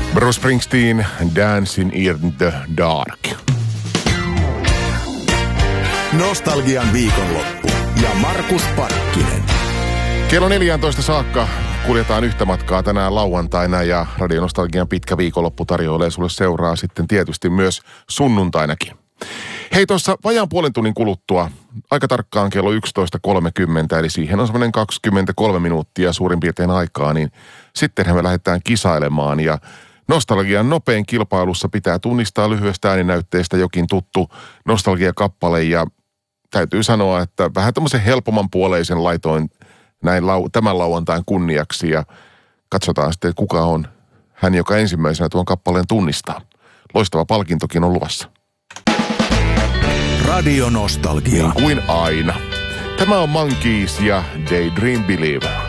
Bruce Springsteen, Dancing in the Dark. Nostalgian viikonloppu ja Markus Parkkinen. Kello 14 saakka kuljetaan yhtä matkaa tänään lauantaina ja Radio Nostalgian pitkä viikonloppu tarjoilee sulle seuraa sitten tietysti myös sunnuntainakin. Hei, tuossa vajaan puolen tunnin kuluttua, aika tarkkaan kello 11.30, eli siihen on semmoinen 23 minuuttia suurin piirtein aikaa, niin sittenhän me lähdetään kisailemaan ja Nostalgian nopein kilpailussa pitää tunnistaa lyhyestä ääninäytteestä jokin tuttu nostalgiakappale ja täytyy sanoa, että vähän tämmöisen helpomman puoleisen laitoin näin tämän lauantain kunniaksi ja katsotaan sitten, kuka on hän, joka ensimmäisenä tuon kappaleen tunnistaa. Loistava palkintokin on luvassa. Radio Nostalgia. Niin kuin aina. Tämä on Monkeys ja Daydream Believer.